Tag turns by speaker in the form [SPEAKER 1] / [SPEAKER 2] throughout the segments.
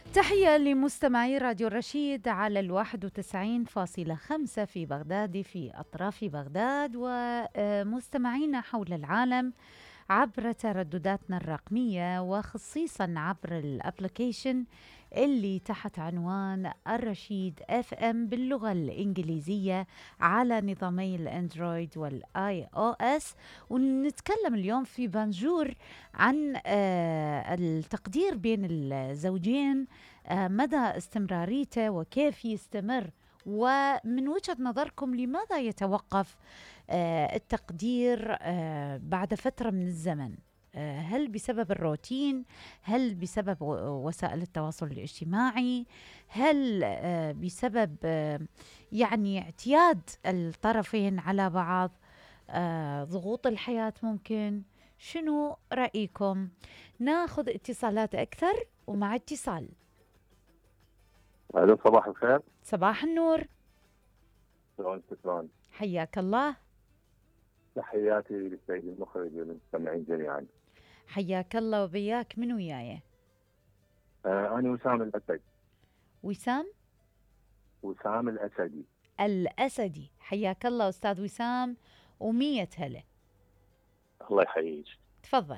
[SPEAKER 1] تحية لمستمعي راديو الرشيد على 91.5 في بغداد في أطراف بغداد ومستمعينا حول العالم عبر تردداتنا الرقمية وخصيصا عبر الابليكيشن اللي تحت عنوان الرشيد اف ام باللغة الإنجليزية على نظامي الاندرويد والاي او اس. ونتكلم اليوم في بانجور عن التقدير بين الزوجين، مدى استمراريته وكيف يستمر، ومن وجهة نظركم لماذا يتوقف التقدير بعد فترة من الزمن؟ هل بسبب الروتين؟ هل بسبب وسائل التواصل الاجتماعي؟ هل بسبب يعني اعتياد الطرفين على بعض؟ ضغوط الحياة ممكن؟ شنو رأيكم؟ ناخذ اتصالات أكثر، ومع اتصال.
[SPEAKER 2] الو، صباح الخير.
[SPEAKER 1] صباح النور.
[SPEAKER 2] شلون؟
[SPEAKER 1] حياك الله.
[SPEAKER 2] تحياتي للسيد المخرج والمستمعين جميعا.
[SPEAKER 1] حياك الله وبياك. من وياي؟
[SPEAKER 2] انا وسام الاسد. وسام الاسدي.
[SPEAKER 1] الأسدي. حياك الله أستاذ وسام، ومية هلا.
[SPEAKER 2] الله يحييك.
[SPEAKER 1] تفضل.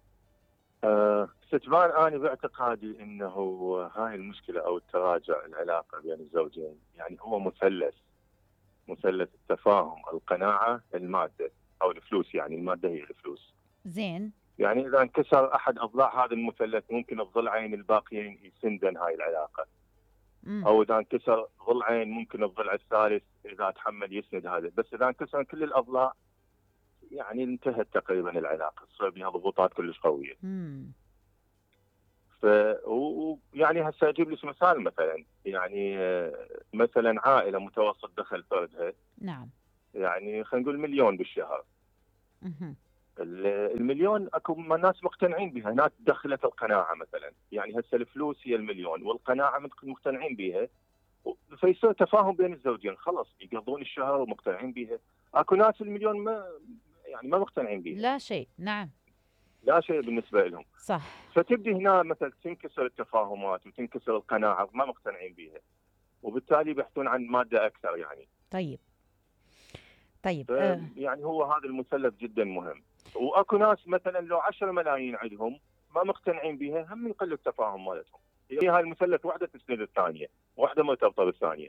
[SPEAKER 2] ستبان انا باعتقادي انه هاي المشكله او التراجع العلاقه بين الزوجين يعني هو مثلث التفاهم، القناعه، الماده او الفلوس. يعني الماده هي الفلوس.
[SPEAKER 1] زين.
[SPEAKER 2] يعني اذا انكسر احد اضلاع هذا المثلث ممكن الضلعين الباقيين يسندن هاي العلاقه. او اذا انكسر ضلعين ممكن الضلع الثالث اذا تحمل يسند هذا. بس اذا انكسر كل الاضلاع يعني انتهت تقريبا العلاقه، تصير بها ضغوطات كلش قويه. ف يعني هسه اجيب لك مثال. مثلا يعني مثلا عائله متوسط دخل فردها.
[SPEAKER 1] نعم.
[SPEAKER 2] يعني خلينا نقول مليون بالشهر. المليون اكو ناس مقتنعين بها، ناس دخلت القناعه مثلا. يعني هسه الفلوس هي المليون والقناعه مقتنعين بها، فيصير تفاهم بين الزوجين، خلص يقضون الشهر ومقتنعين بها. اكو ناس المليون ما مقتنعين بها،
[SPEAKER 1] لا شيء. نعم،
[SPEAKER 2] لا شيء بالنسبه لهم.
[SPEAKER 1] صح.
[SPEAKER 2] فتبدي هنا مثلا تنكسر التفاهمات وتنكسر القناعه، ما مقتنعين بها، وبالتالي بيحثون عن ماده اكثر يعني.
[SPEAKER 1] طيب.
[SPEAKER 2] يعني هو هذا المثلث جدا مهم. واكو ناس مثلا لو 10 ملايين عندهم ما مقتنعين بها، هم يقل التفاهم مالتهم. هي هاي المثلث واحده تسند الثانيه، واحده مرتبطه بالثانيه.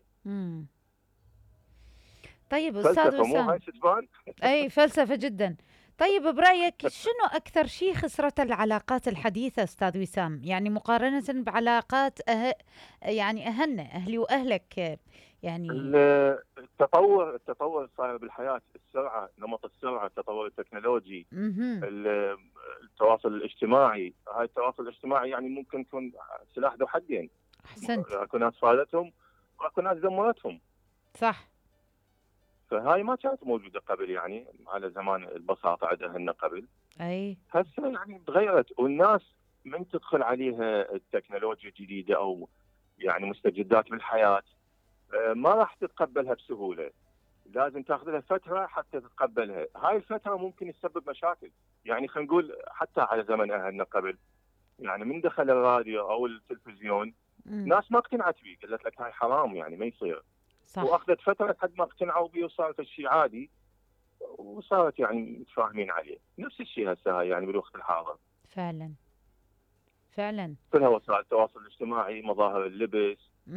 [SPEAKER 1] طيب أستاذ
[SPEAKER 2] فلسفه مو هاي
[SPEAKER 1] وسام.
[SPEAKER 2] ستبان؟
[SPEAKER 1] أي فلسفة جدا. طيب برأيك شنو أكثر شيء خسرت العلاقات الحديثة أستاذ وسام، يعني مقارنة بعلاقات يعني أهلنا، أهلي وأهلك يعني؟
[SPEAKER 2] التطور صاير بالحياه، السرعه، نمط السرعه، التطور التكنولوجي، التواصل الاجتماعي. هاي التواصل الاجتماعي يعني ممكن يكون سلاح ذو حدين.
[SPEAKER 1] أحسنت.
[SPEAKER 2] اكو ناس فادتهم واكو ناس دمرتهم.
[SPEAKER 1] صح.
[SPEAKER 2] فهاي ما كانت موجوده قبل، يعني على زمان البساطه عند اهلنا قبل.
[SPEAKER 1] اي
[SPEAKER 2] هسه يعني تغيرت، والناس من تدخل عليها التكنولوجيا الجديده او يعني مستجدات بالحياه ما راح تتقبلها بسهوله. لازم تاخذ لها فتره حتى تتقبلها. هاي الفتره ممكن تسبب مشاكل. يعني خلينا نقول حتى على زمن اهلنا قبل، يعني من دخل الراديو او التلفزيون ناس ما اقتنعت فيه، قالت لك هاي حرام يعني ما يصير.
[SPEAKER 1] صح.
[SPEAKER 2] واخذت فتره لحد ما اقتنعوا به وصارت الشيء عادي، وصارت يعني متفاهمين عليه. نفس الشيء هسه هاي يعني بالوقت الحاضر.
[SPEAKER 1] فعلا فعلا.
[SPEAKER 2] كلها وسائل التواصل الاجتماعي، مظاهر اللبس،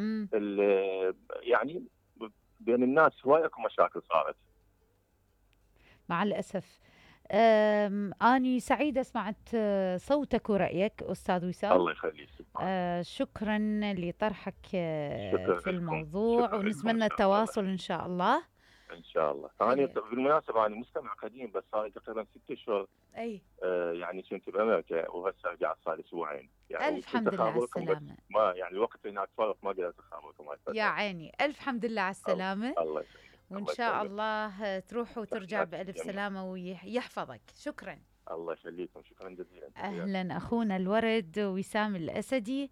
[SPEAKER 2] يعني بين الناس هواي اكو مشاكل صارت
[SPEAKER 1] مع الأسف. أني سعيدة سمعت صوتك ورأيك أستاذ وسام.
[SPEAKER 2] الله يخليك.
[SPEAKER 1] شكرا لطرحك
[SPEAKER 2] شكرا
[SPEAKER 1] في
[SPEAKER 2] لكم.
[SPEAKER 1] الموضوع،
[SPEAKER 2] شكرا لكم
[SPEAKER 1] ونتمنى التواصل إن شاء الله.
[SPEAKER 2] ان شاء الله. انا بالمناسبه انا مستمع قديم، بس صار تقريبا 6 اشهر.
[SPEAKER 1] اي
[SPEAKER 2] يعني كنت بامريكا وهسه رجعت صار لي اسبوعين. يعني
[SPEAKER 1] الف حمد لله على السلامه.
[SPEAKER 2] ما يعني الوقت هناك فرق، ما قدرت اخابركم هاي
[SPEAKER 1] يا عيني، الف حمد لله على السلامه.
[SPEAKER 2] الله يسلمك.
[SPEAKER 1] وان شاء الله تروح وترجع بالف سلامه ويحفظك. شكرا.
[SPEAKER 2] الله يخليكم. شكرا جزيلا.
[SPEAKER 1] اهلا اخونا الورد وسام الاسدي.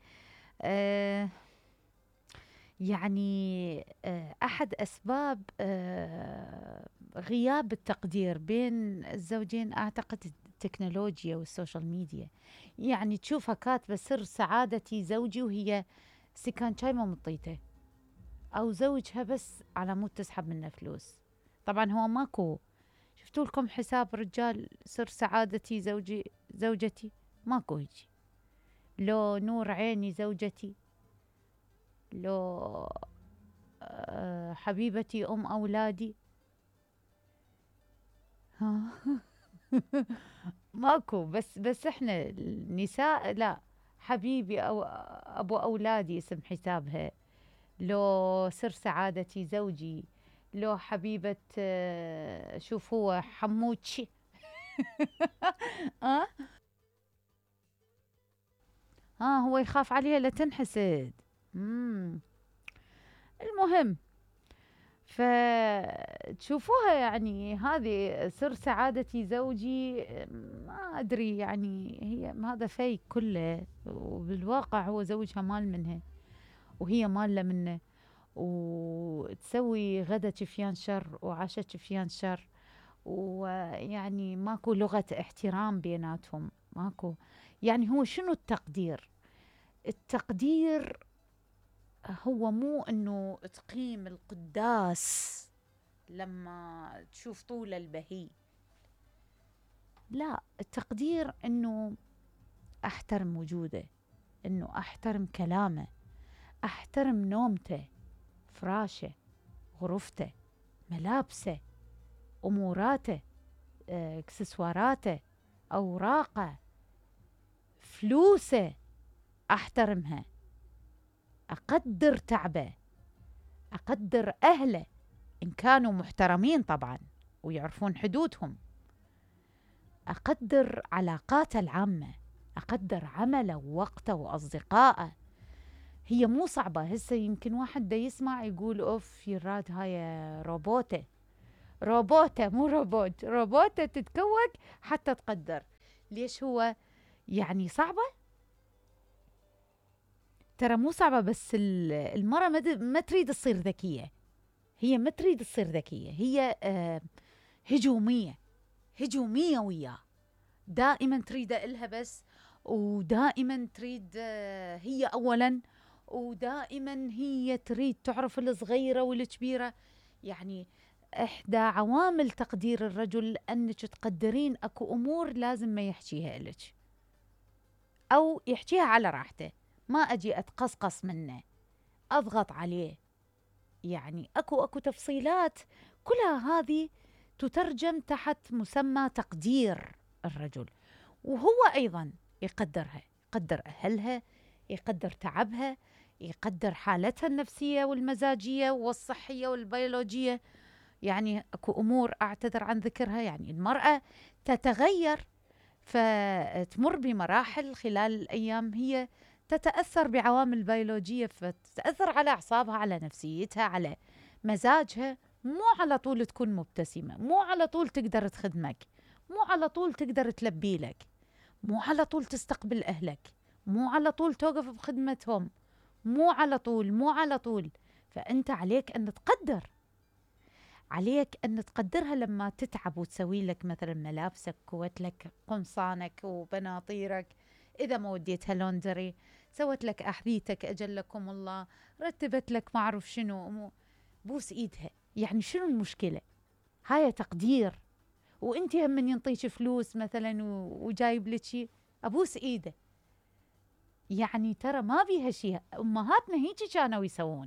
[SPEAKER 1] يعني احد اسباب غياب التقدير بين الزوجين اعتقد التكنولوجيا والسوشيال ميديا. يعني تشوفها كاتبة سر سعادتي زوجي وهي سكان شاي ما مطيته، أو زوجها بس على مود تسحب منه فلوس. طبعا هو ماكو. شفتوا لكم حساب رجال سر سعادتي زوجتي؟ ماكو هيجي. لو نور عيني زوجتي، لو حبيبتي أم أولادي. ماكو. بس احنا النساء لا، حبيبي أو أبو أولادي اسم حسابها، لو سر سعادتي زوجي، لو حبيبة شوف هو حموتشي. ها هو يخاف عليها لا تنحسد. المهم، فتشوفوها يعني هذه سر سعادتي زوجي، ما أدري يعني هي هذا فيك كله، وبالواقع هو زوجها مال منها وهي مالة منه، وتسوي غدا شفيان شر وعشاء شفيان شر، ويعني ماكو لغة احترام بيناتهم، ماكو. يعني هو شنو التقدير؟ التقدير هو مو انه تقيم القداس لما تشوف طول البهي، لا، التقدير انه احترم وجوده، انه احترم كلامه، احترم نومته، فراشه، غرفته، ملابسه، اموراته، اكسسواراته، اوراقه، فلوسه، احترمها، اقدر تعبه، اقدر اهله إن كانوا محترمين طبعا ويعرفون حدودهم، أقدر علاقاته العامة، أقدر عمله ووقته وأصدقائه. هي مو صعبة. هسه يمكن واحد دا يسمع يقول أوف يراد هاي روبوتة مو روبوت، روبوتة تتكوك حتى تقدر. ليش هو يعني صعبة؟ ترى مو صعبة، بس المرة ما تريد تصير ذكية. هي ما تريد تصير ذكية، هي هجومية وياه، دائما تريد إلها بس، ودائما تريد هي أولا، ودائما هي تريد تعرف الصغيرة والكبيرة. يعني إحدى عوامل تقدير الرجل أنك تقدرين أكو أمور لازم ما يحكيها إلك، أو يحكيها على راحته، ما أجي أتقصقص منه، أضغط عليه. يعني أكو تفصيلات كلها هذه تترجم تحت مسمى تقدير الرجل. وهو أيضا يقدرها، يقدر أهلها، يقدر تعبها، يقدر حالتها النفسية والمزاجية والصحية والبيولوجية. يعني أكو أمور أعتذر عن ذكرها، يعني المرأة تتغير، فتمر بمراحل خلال الأيام، هي تتأثر بعوامل بيولوجية، فتتأثر على أعصابها، على نفسيتها، على مزاجها. مو على طول تكون مبتسمة، مو على طول تقدر تخدمك، مو على طول تقدر تلبي لك، مو على طول تستقبل أهلك، مو على طول توقف بخدمتهم، مو على طول. فأنت عليك أن تقدر، عليك أن تقدرها لما تتعب وتسوي لك مثلا ملابسك، كوت لك قمصانك وبناطيرك، إذا ما وديتها لوندري، سوت لك أحذيتك أجلكم الله، رتبت لك ما أعرف شنو، بوس إيدها. يعني شنو المشكلة؟ هاي تقدير. وانت هم من ينطيك فلوس مثلا وجايب لك شيء، ابوس ايده. يعني ترى ما بيها شيء. امهاتنا هيك كانوا يسوون،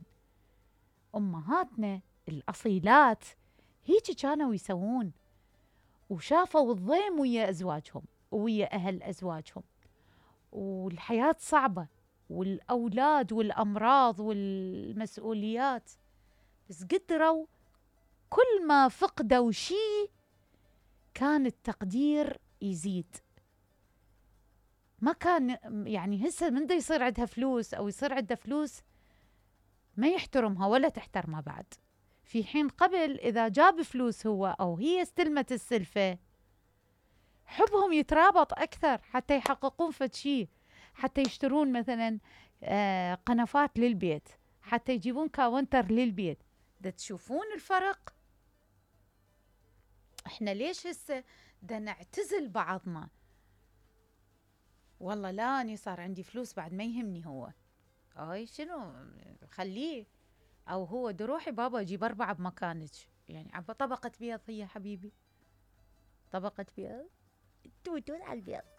[SPEAKER 1] امهاتنا الاصيلات هيك كانوا يسوون، وشافوا الضيم ويا ازواجهم ويا اهل ازواجهم، والحياة صعبة، والاولاد والامراض والمسؤوليات، بس قدروا كل ما فقدوا شيء كان التقدير يزيد. ما كان يعني هسه من دا يصير عندها فلوس أو يصير عندها فلوس ما يحترمها ولا تحترمها بعد، في حين قبل إذا جاب فلوس هو أو هي استلمت السلفة، حبهم يترابط أكثر حتى يحققون فد شيء، حتى يشترون مثلا قنفات للبيت، حتى يجيبون كاونتر للبيت. دا تشوفون الفرق؟ احنا ليش هسه ده نعتزل بعضنا. والله لا، أني صار عندي فلوس بعد ما يهمني هو. أي شنو خليه، أو هو دروحي بابا أجيب 4 بمكانك، يعني عبا طبقة بيض هي حبيبي، طبقة بيض، توتون على البيض.